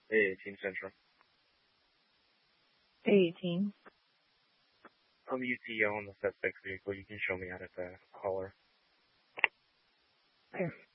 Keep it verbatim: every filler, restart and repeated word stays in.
A eighteen Central. A eighteen. I'm U T O on the suspect's vehicle. You can show me out at the hauler. There.